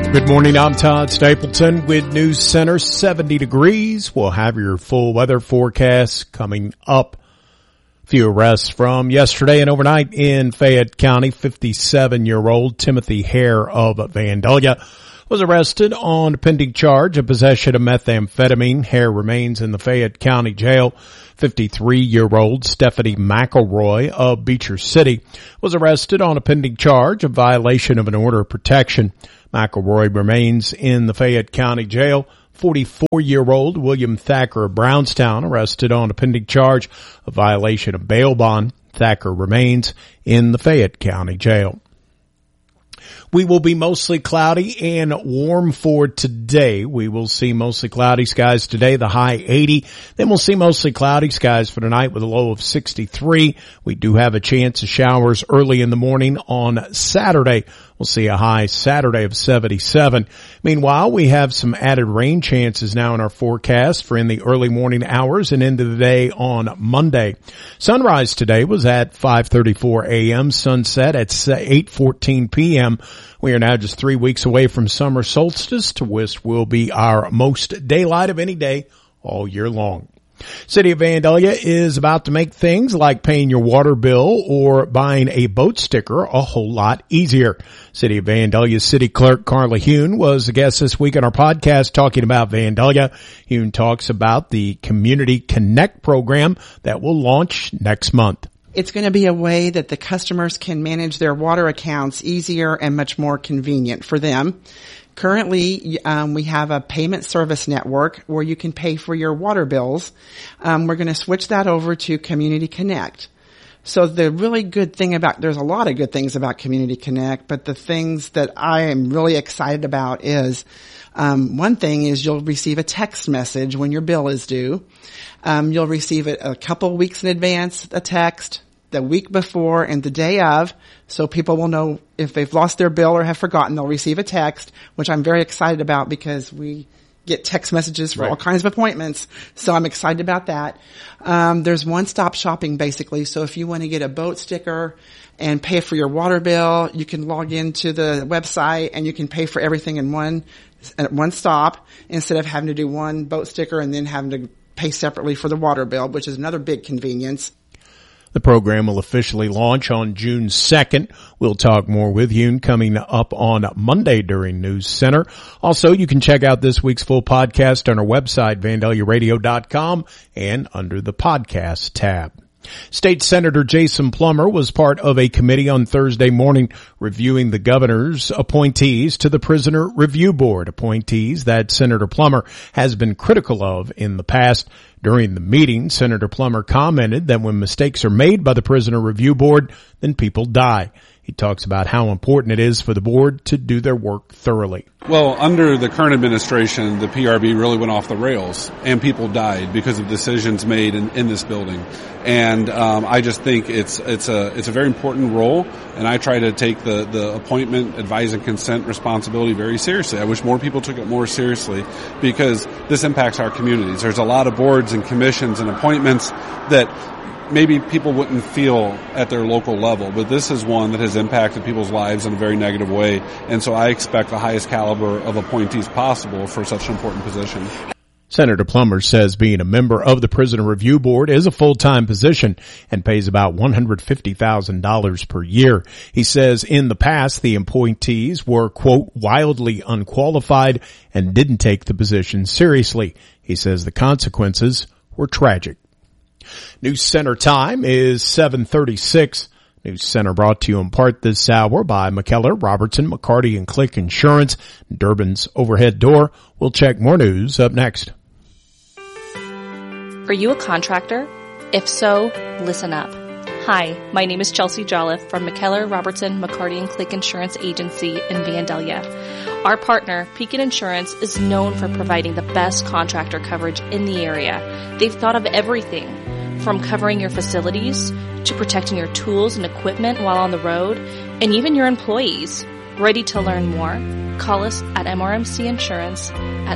Good morning, I'm Todd Stapleton with News Center. 70 degrees. We'll have your full weather forecast coming up. Few arrests from yesterday and overnight in Fayette County. 57-year-old Timothy Hare of Vandalia was arrested on a pending charge of possession of methamphetamine. Hare remains in the Fayette County Jail. 53-year-old Stephanie McElroy of Beecher City was arrested on a pending charge of violation of an order of protection. McElroy remains in the Fayette County Jail. 44-year-old William Thacker of Brownstown arrested on a pending charge of violation of bail bond. Thacker remains in the Fayette County Jail. We will be mostly cloudy and warm for today. We will see mostly cloudy skies today, the high 80. Then we'll see mostly cloudy skies for tonight with a low of 63. We do have a chance of showers early in the morning on Saturday. We'll see a high Saturday of 77. Meanwhile, we have some added rain chances now in our forecast for in the early morning hours and into the day on Monday. Sunrise today was at 5:34 a.m., sunset at 8:14 p.m. We are now just 3 weeks away from summer solstice, to which will be our most daylight of any day all year long. City of Vandalia is about to make things like paying your water bill or buying a boat sticker a whole lot easier. City of Vandalia City Clerk Carla Hune was a guest this week on our podcast talking about Vandalia. Hune talks about the Community Connect program that will launch next month. It's going to be a way that the customers can manage their water accounts easier and much more convenient for them. Currently, we have a payment service network where you can pay for your water bills. We're going to switch that over to Community Connect. So the really good thing there's a lot of good things about Community Connect, but the things that I am really excited about is, one thing is you'll receive a text message when your bill is due. You'll receive it a couple weeks in advance, a text, the week before and the day of, so people will know if they've lost their bill or have forgotten, they'll receive a text, which I'm very excited about because we get text messages for all kinds of appointments. So I'm excited about that. There's one-stop shopping basically. So if you want to get a boat sticker and pay for your water bill, you can log into the website and you can pay for everything in one stop instead of having to do one boat sticker and then having to pay separately for the water bill, which is another big convenience. The program will officially launch on June 2nd. We'll talk more with you coming up on Monday during News Center. Also, you can check out this week's full podcast on our website, VandaliaRadio.com, and under the podcast tab. State Senator Jason Plummer was part of a committee on Thursday morning reviewing the governor's appointees to the Prisoner Review Board, appointees that Senator Plummer has been critical of in the past. During the meeting, Senator Plummer commented that when mistakes are made by the Prisoner Review Board, then people die. He talks about how important it is for the board to do their work thoroughly. Well, under the current administration, the PRB really went off the rails, and people died because of decisions made in this building. And I just think it's a very important role, and I try to take the appointment, advise, and consent responsibility very seriously. I wish more people took it more seriously because this impacts our communities. There's a lot of boards and commissions and appointments that maybe people wouldn't feel at their local level, but this is one that has impacted people's lives in a very negative way, and so I expect the highest caliber of appointees possible for such an important position. Senator Plummer says being a member of the Prisoner Review Board is a full-time position and pays about $150,000 per year. He says in the past the appointees were, quote, wildly unqualified and didn't take the position seriously. He says the consequences were tragic. News Center time is 7:36. News Center brought to you in part this hour by McKellar, Robertson, McCarty, and Click Insurance, Durbin's Overhead Door. We'll check more news up next. Are you a contractor? If so, listen up. Hi, my name is Chelsea Jolliffe from McKellar, Robertson, McCarty, and Click Insurance Agency in Vandalia. Our partner, Pekin Insurance, is known for providing the best contractor coverage in the area. They've thought of everything from covering your facilities to protecting your tools and equipment while on the road, and even your employees. Ready to learn more? Call us at MRMC Insurance at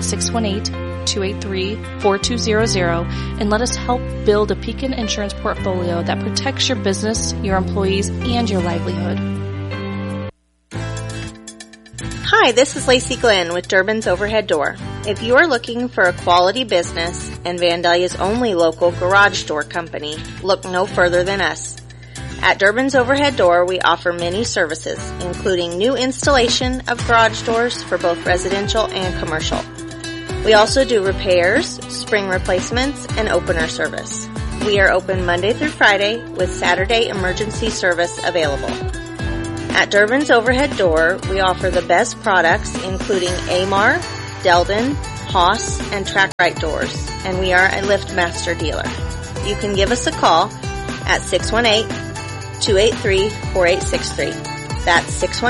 618-283-4200 and let us help build a Pekin Insurance portfolio that protects your business, your employees, and your livelihood. Hi, this is Lacey Glenn with Durbin's Overhead Door. If you are looking for a quality business and Vandalia's only local garage door company, look no further than us. At Durbin's Overhead Door, we offer many services, including new installation of garage doors for both residential and commercial. We also do repairs, spring replacements, and opener service. We are open Monday through Friday with Saturday emergency service available. At Durbin's Overhead Door, we offer the best products including Amar, Delden, Haas, and TrackRite doors, and we are a LiftMaster dealer. You can give us a call at 618-283-4863. That's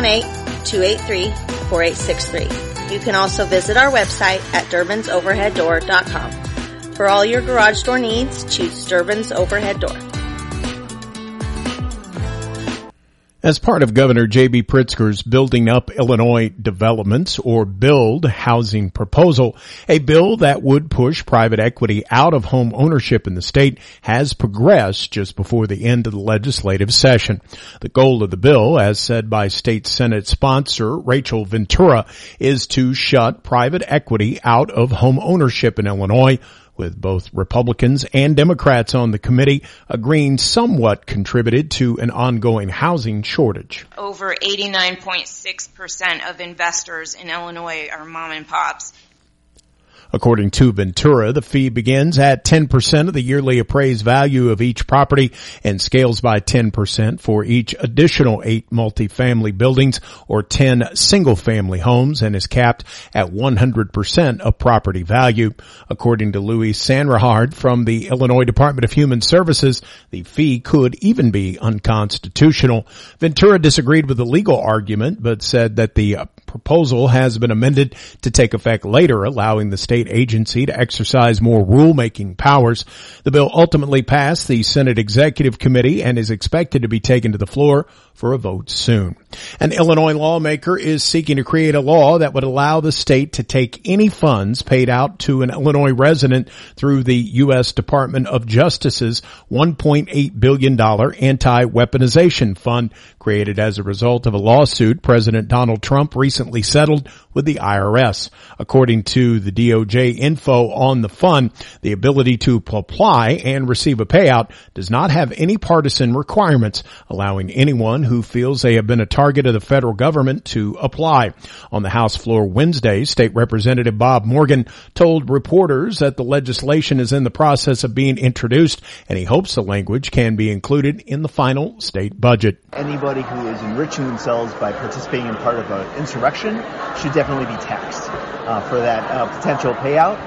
618-283-4863. You can also visit our website at durbinsoverheaddoor.com. For all your garage door needs, choose Durbin's Overhead Door. As part of Governor J.B. Pritzker's Building Up Illinois Developments, or BUILD, housing proposal, a bill that would push private equity out of home ownership in the state has progressed just before the end of the legislative session. The goal of the bill, as said by State Senate sponsor Rachel Ventura, is to shut private equity out of home ownership in Illinois, with both Republicans and Democrats on the committee agreeing somewhat contributed to an ongoing housing shortage. Over 89.6% of investors in Illinois are mom and pops. According to Ventura, the fee begins at 10% of the yearly appraised value of each property and scales by 10% for each additional 8 multifamily buildings or 10 single-family homes and is capped at 100% of property value. According to Louis Sanrahard from the Illinois Department of Human Services, the fee could even be unconstitutional. Ventura disagreed with the legal argument but said that the proposal has been amended to take effect later, allowing the state agency to exercise more rulemaking powers. The bill ultimately passed the Senate Executive Committee and is expected to be taken to the floor for a vote soon. An Illinois lawmaker is seeking to create a law that would allow the state to take any funds paid out to an Illinois resident through the U.S. Department of Justice's $1.8 billion anti-weaponization fund, created as a result of a lawsuit President Donald Trump recently settled with the IRS. According to the DOJ info on the fund, the ability to apply and receive a payout does not have any partisan requirements, allowing anyone who feels they have been a target of the federal government to apply. On the House floor Wednesday, State Representative Bob Morgan told reporters that the legislation is in the process of being introduced and he hopes the language can be included in the final state budget. Anybody who is enriching themselves by participating in part of an insurrection should definitely be taxed for that potential payout.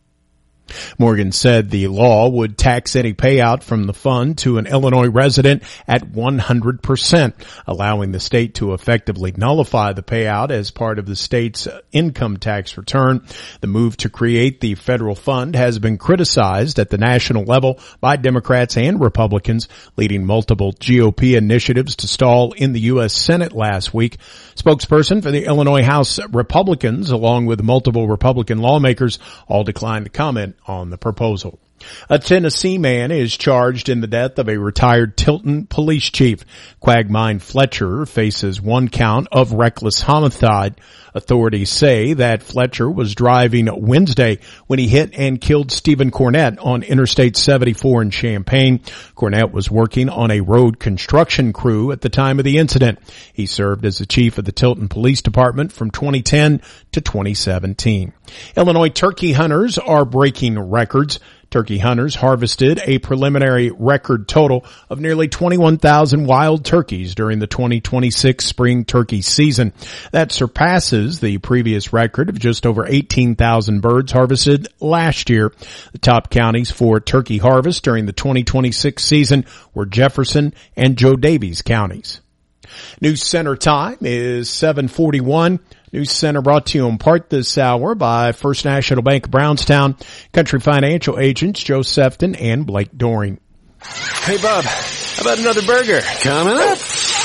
Morgan said the law would tax any payout from the fund to an Illinois resident at 100%, allowing the state to effectively nullify the payout as part of the state's income tax return. The move to create the federal fund has been criticized at the national level by Democrats and Republicans, leading multiple GOP initiatives to stall in the U.S. Senate last week. Spokesperson for the Illinois House Republicans, along with multiple Republican lawmakers, all declined to comment on the proposal. A Tennessee man is charged in the death of a retired Tilton police chief. Quagmine Fletcher faces 1 count of reckless homicide. Authorities say that Fletcher was driving Wednesday when he hit and killed Stephen Cornett on Interstate 74 in Champaign. Cornett was working on a road construction crew at the time of the incident. He served as the chief of the Tilton Police Department from 2010 to 2017. Illinois turkey hunters are breaking records. Turkey hunters harvested a preliminary record total of nearly 21,000 wild turkeys during the 2026 spring turkey season. That surpasses the previous record of just over 18,000 birds harvested last year. The top counties for turkey harvest during the 2026 season were Jefferson and Joe Davies counties. News Center time is 7:41. News Center brought to you in part this hour by First National Bank of Brownstown, Country Financial agents Joe Sefton and Blake Doring. Hey, Bob, how about another burger? Coming up.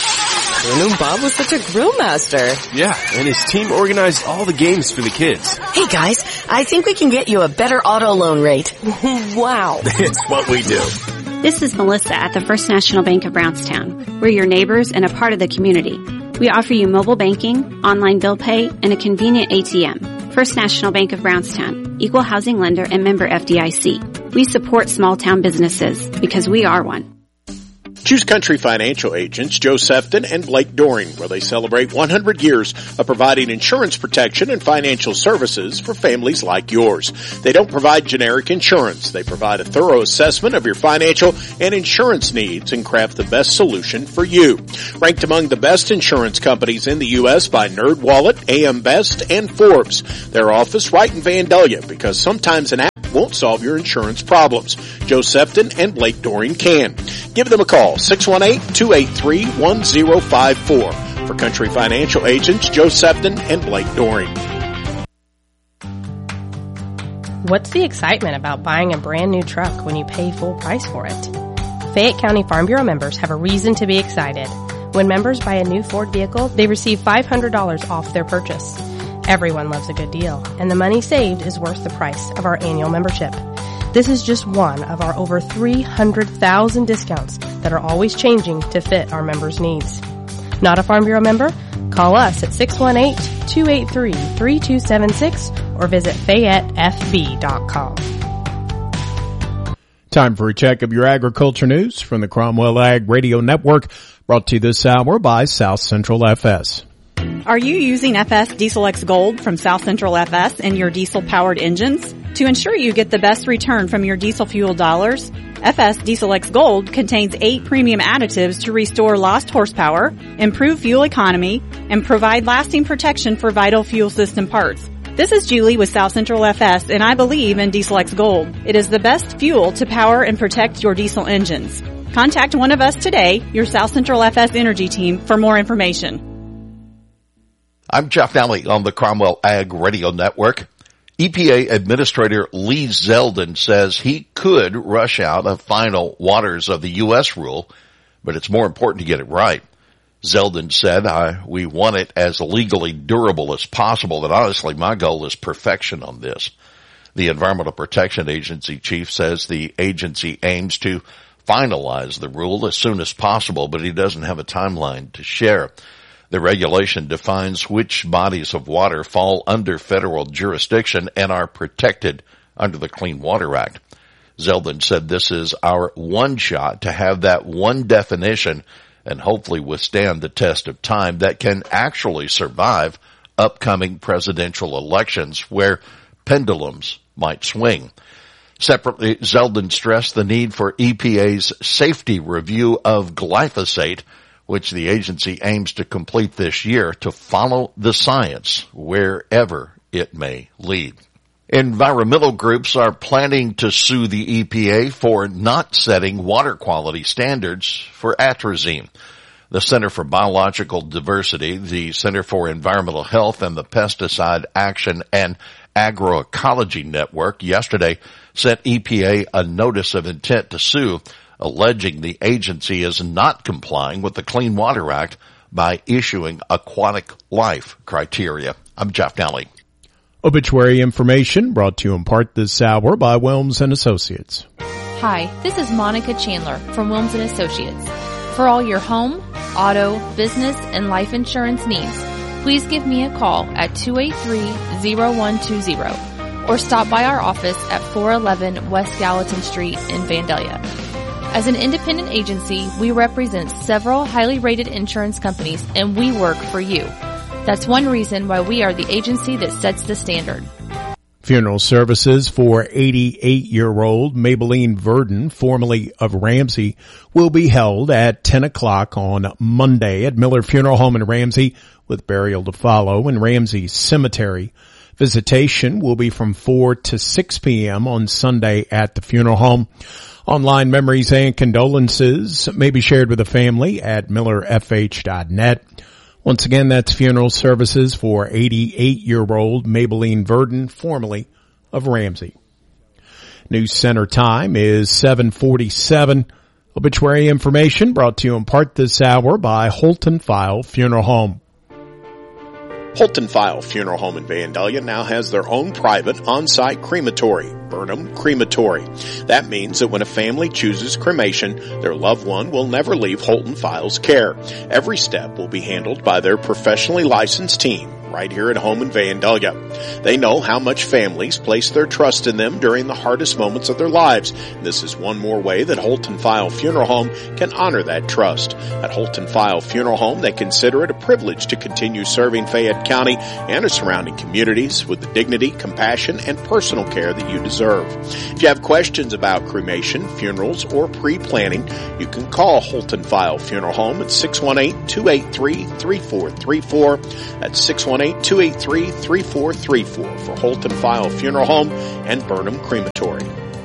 I knew Bob was such a grill master. Yeah, and his team organized all the games for the kids. Hey, guys, I think we can get you a better auto loan rate. Wow. It's what we do. This is Melissa at the First National Bank of Brownstown. We're your neighbors and a part of the community. We offer you mobile banking, online bill pay, and a convenient ATM. First National Bank of Brownstown, equal housing lender and member FDIC. We support small town businesses because we are one. Choose Country Financial agents Joe Sefton and Blake Doring, where they celebrate 100 years of providing insurance protection and financial services for families like yours. They don't provide generic insurance. They provide a thorough assessment of your financial and insurance needs and craft the best solution for you. Ranked among the best insurance companies in the U.S. by NerdWallet, AM Best, and Forbes. Their office right in Vandalia, because sometimes an app won't solve your insurance problems. Joe Sefton and Blake Doring can. Give them a call, 618-283-1054. For Country Financial agents Joe Sefton and Blake Doring. What's the excitement about buying a brand new truck when you pay full price for it? Fayette County Farm Bureau members have a reason to be excited. When members buy a new Ford vehicle, they receive $500 off their purchase. Everyone loves a good deal, and the money saved is worth the price of our annual membership. This is just one of our over 300,000 discounts that are always changing to fit our members' needs. Not a Farm Bureau member? Call us at 618-283-3276 or visit FayetteFB.com. Time for a check of your agriculture news from the Cromwell Ag Radio Network, brought to you this hour by South Central FS. Are you using FS Diesel X Gold from South Central FS in your diesel-powered engines? To ensure you get the best return from your diesel fuel dollars, FS Diesel X Gold contains 8 premium additives to restore lost horsepower, improve fuel economy, and provide lasting protection for vital fuel system parts. This is Julie with South Central FS, and I believe in Diesel X Gold. It is the best fuel to power and protect your diesel engines. Contact one of us today, your South Central FS Energy team, for more information. I'm Jeff Nally on the Cromwell Ag Radio Network. EPA Administrator Lee Zeldin says he could rush out a final waters of the U.S. rule, but it's more important to get it right. Zeldin said, we want it as legally durable as possible, but honestly, my goal is perfection on this. The Environmental Protection Agency chief says the agency aims to finalize the rule as soon as possible, but he doesn't have a timeline to share. The regulation defines which bodies of water fall under federal jurisdiction and are protected under the Clean Water Act. Zeldin said this is our one shot to have that one definition and hopefully withstand the test of time that can actually survive upcoming presidential elections where pendulums might swing. Separately, Zeldin stressed the need for EPA's safety review of glyphosate, which the agency aims to complete this year, to follow the science wherever it may lead. Environmental groups are planning to sue the EPA for not setting water quality standards for atrazine. The Center for Biological Diversity, the Center for Environmental Health, and the Pesticide Action and Agroecology Network yesterday sent EPA a notice of intent to sue, alleging the agency is not complying with the Clean Water Act by issuing aquatic life criteria. I'm Jeff Nally. Obituary information brought to you in part this hour by Wilms & Associates. Hi, this is Monica Chandler from Wilms & Associates. For all your home, auto, business, and life insurance needs, please give me a call at 283-0120 or stop by our office at 411 West Gallatin Street in Vandalia. As an independent agency, we represent several highly rated insurance companies, and we work for you. That's one reason why we are the agency that sets the standard. Funeral services for 88-year-old Maybelline Verdon, formerly of Ramsey, will be held at 10 o'clock on Monday at Miller Funeral Home in Ramsey, with burial to follow in Ramsey Cemetery. Visitation will be from 4 to 6 p.m. on Sunday at the funeral home. Online memories and condolences may be shared with the family at millerfh.net. Once again, that's funeral services for 88-year-old Maybelline Verdon, formerly of Ramsey. News Center time is 7:47. Obituary information brought to you in part this hour by Holton File Funeral Home. Holton File Funeral Home in Vandalia now has their own private on-site crematory, Burnham Crematory. That means that when a family chooses cremation, their loved one will never leave Holton File's care. Every step will be handled by their professionally licensed team right here at home in Vandalia. They know how much families place their trust in them during the hardest moments of their lives. This is one more way that Holton File Funeral Home can honor that trust. At Holton File Funeral Home, they consider it a privilege to continue serving Fayette County and its surrounding communities with the dignity, compassion, and personal care that you deserve. If you have questions about cremation, funerals, or pre-planning, you can call Holton File Funeral Home at 618-283-3434. That's 618-283-3434 for Holton File Funeral Home and Burnham Crematory.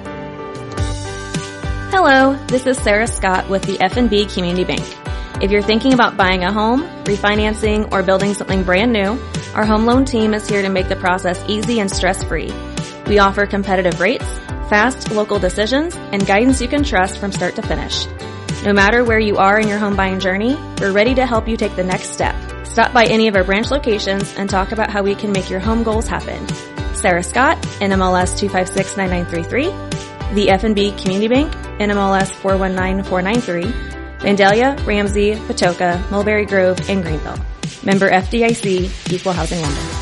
Hello, this is Sarah Scott with the F&B Community Bank. If you're thinking about buying a home, refinancing, or building something brand new, our home loan team is here to make the process easy and stress-free. We offer competitive rates, fast local decisions, and guidance you can trust from start to finish. No matter where you are in your home buying journey, we're ready to help you take the next step. Stop by any of our branch locations and talk about how we can make your home goals happen. Sarah Scott, NMLS 2569933, the F&B Community Bank, NMLS 419493, Vandalia, Ramsey, Patoka, Mulberry Grove, and Greenville. Member FDIC, Equal Housing Lender.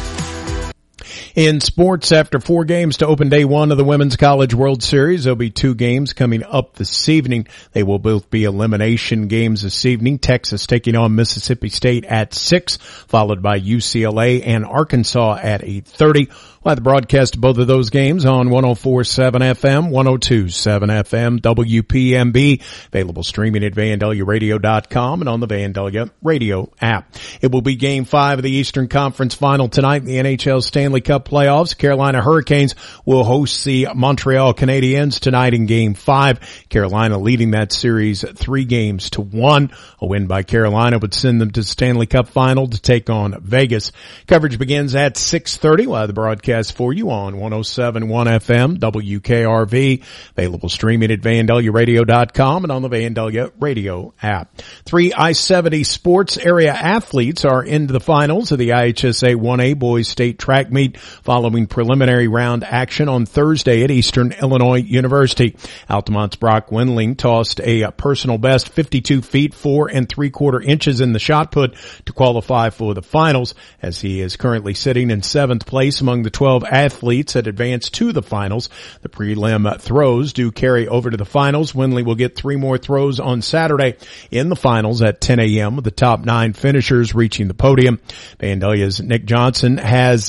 In sports, after 4 games to open day 1 of the Women's College World Series, there'll be 2 games coming up this evening. They will both be elimination games this evening. Texas taking on Mississippi State at 6, followed by UCLA and Arkansas at 8:30. We'll have the broadcast of both of those games on 104.7 FM, 102.7 FM, WPMB, available streaming at VandaliaRadio.com and on the Vandalia Radio app. It will be Game 5 of the Eastern Conference Final tonight in the NHL Stanley Cup playoffs. Carolina Hurricanes will host the Montreal Canadiens tonight in Game 5. Carolina leading that series 3-1. A win by Carolina would send them to the Stanley Cup Final to take on Vegas. Coverage begins at 6:30. We'll have the broadcast for you on 107.1 FM, WKRV, available streaming at VandaliaRadio.com and on the Vandalia Radio app. 3 I-70 sports area athletes are into the finals of the IHSA 1A Boys State Track Meet following preliminary round action on Thursday at Eastern Illinois University. Altamont's Brock Wendling tossed a personal best 52 feet 4 3/4 inches in the shot put to qualify for the finals, as he is currently sitting in 7th place among the 12 athletes that advanced to the finals. The prelim throws do carry over to the finals. Wendling will get 3 more throws on Saturday in the finals at 10 a.m. with the top 9 finishers reaching the podium. Vandalia's Nick Jackson has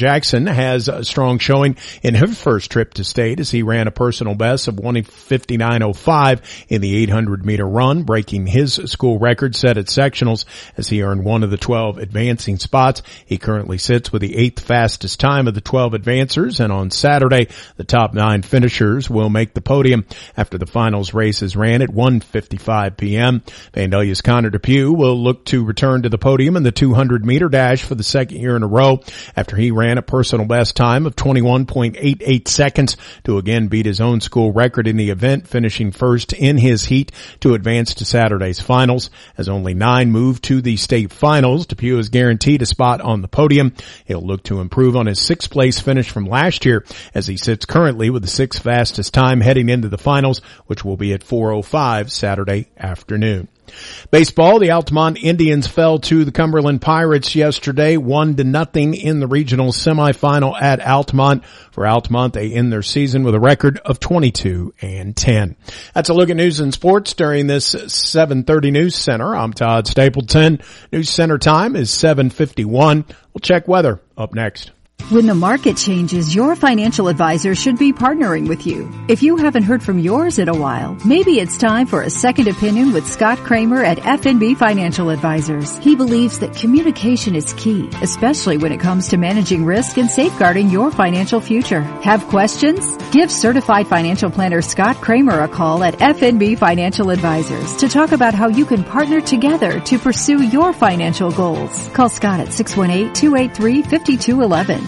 a strong showing in his first trip to state as he ran a personal best of 1:59.05 in the 800-meter run, breaking his school record set at sectionals as he earned one of the 12 advancing spots. He currently sits with the 8th fastest time of the 12 advancers, and on Saturday, the top 9 finishers will make the podium after the finals races ran at 1:55 p.m. Vandalia's Connor Depew will look to return to the podium in the 200-meter dash for the second year in a row after he ran a personal best time of 21.88 seconds to again beat his own school record in the event, finishing first in his heat to advance to Saturday's finals. As only 9 move to the state finals, Depew is guaranteed a spot on the podium. He'll look to improve on his 6th place finish from last year as he sits currently with the 6th fastest time heading into the finals, which will be at 4:05 Saturday afternoon. Baseball, the Altamont Indians fell to the Cumberland Pirates yesterday, 1-0 in the regional semifinal at Altamont. For Altamont, they end their season with a record of 22-10. That's a look at news and sports during this 7:30 News Center. I'm Todd Stapleton. News Center time is 7:51. We'll check weather up next. When the market changes, your financial advisor should be partnering with you. If you haven't heard from yours in a while, maybe it's time for a second opinion with Scott Kramer at FNB Financial Advisors. He believes that communication is key, especially when it comes to managing risk and safeguarding your financial future. Have questions? Give certified financial planner Scott Kramer a call at FNB Financial Advisors to talk about how you can partner together to pursue your financial goals. Call Scott at 618-283-5211.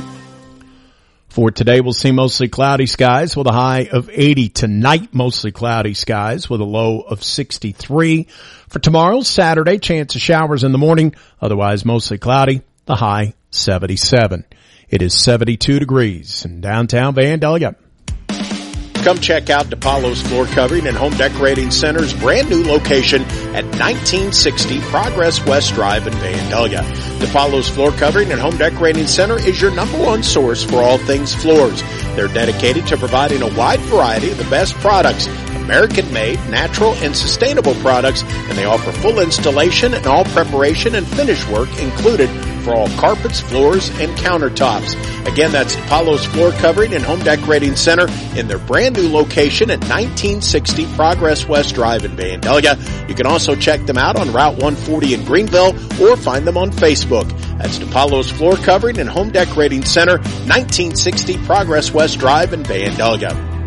For today, we'll see mostly cloudy skies with a high of 80. Tonight, mostly cloudy skies with a low of 63. For tomorrow, Saturday, chance of showers in the morning. Otherwise, mostly cloudy, the high 77. It is 72 degrees in downtown Vandalia. Come check out DePaulo's Floor Covering and Home Decorating Center's brand new location at 1960 Progress West Drive in Vandalia. DePaulo's Floor Covering and Home Decorating Center is your number one source for all things floors. They're dedicated to providing a wide variety of the best products, American-made, natural, and sustainable products, and they offer full installation and all preparation and finish work included for all carpets, floors, and countertops. Again, that's DePaulo's Floor Covering and Home Decorating Center in their brand new location at 1960 Progress West Drive in Vandalia. You can also check them out on Route 140 in Greenville or find them on Facebook. That's DePaulo's Floor Covering and Home Decorating Center, 1960 Progress West Drive in Vandalia.